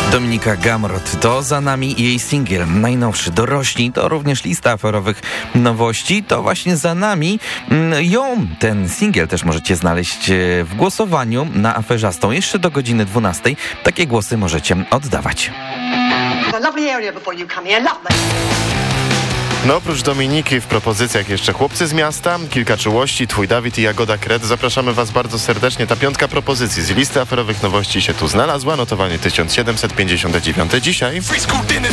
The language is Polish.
Dominika Gamrot to za nami jej singiel najnowszy Dorośli, to również lista aferowych nowości, to właśnie za nami ten singiel też możecie znaleźć w głosowaniu na Aferzastą jeszcze do godziny 12. Takie głosy możecie oddawać. No oprócz Dominiki w propozycjach jeszcze Chłopcy z miasta, Kilka czułości, Twój Dawid i Jagoda Kret. Zapraszamy Was bardzo serdecznie. Ta 5 propozycji z listy aferowych nowości się tu znalazła. Notowanie 1759 dzisiaj.